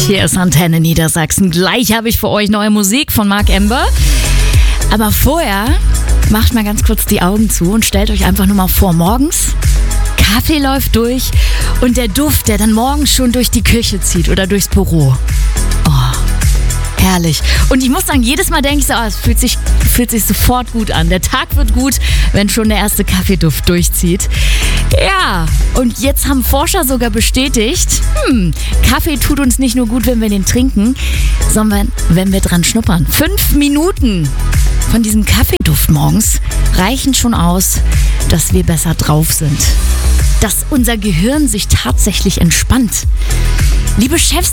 Hier ist Antenne Niedersachsen. Gleich habe ich für euch neue Musik von Marc Ember. Aber vorher macht mal ganz kurz die Augen zu und stellt euch einfach nur mal vor, morgens Kaffee läuft durch und der Duft, der dann morgens schon durch die Küche zieht oder durchs Büro. Oh, herrlich. Und ich muss sagen, jedes Mal denke ich so, es fühlt sich sofort gut an. Der Tag wird gut, wenn schon der erste Kaffeeduft durchzieht. Ja, und jetzt haben Forscher sogar bestätigt, Kaffee tut uns nicht nur gut, wenn wir den trinken, sondern wenn wir dran schnuppern. 5 Minuten von diesem Kaffeeduft morgens reichen schon aus, dass wir besser drauf sind. Dass unser Gehirn sich tatsächlich entspannt. Liebe Chefs,